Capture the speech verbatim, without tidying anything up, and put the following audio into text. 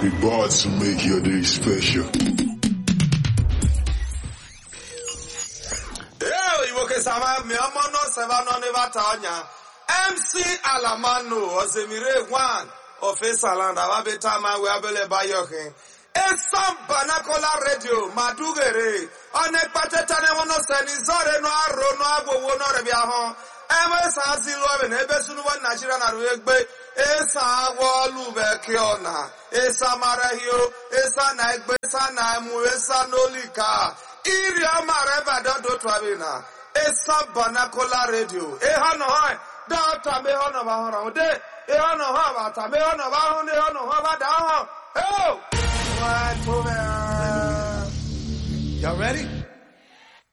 We bought to make your day special. M C Alamano Ozemire one of Esaland Ababetama Wabele Bayoke. Esam Banakola Radio Madugere Onekpatetane wono senizore no aro no agwo no rebiaho. Emes Azilu and Ebesunu Nigeria na Ruegbe Esa Wolu Bekiona Esa Marahio Esa Naigbe Esa Naimu Esa Nolika Iria Mareba Dodo Twabina Esa Banakola Radio Ehano Hoi Data Mehono Bahora De Ehano Hava Mehono Bahon Ehono Hava Daho. Oh! Y'all ready?